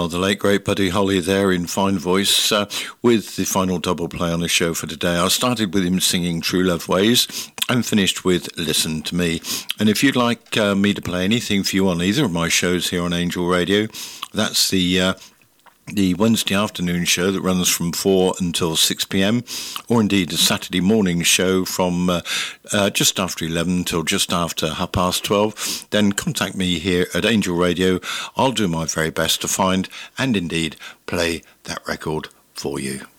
Well, the late great Buddy Holly there in fine voice with the final double play on the show for today. I started with him singing True Love Ways and finished with Listen to Me. And if you'd like me to play anything for you on either of my shows here on Angel Radio, that's the Wednesday afternoon show that runs from 4 until 6 p.m, or indeed a Saturday morning show from just after 11 till just after 12:30, then contact me here at Angel Radio. I'll do my very best to find and indeed play that record for you.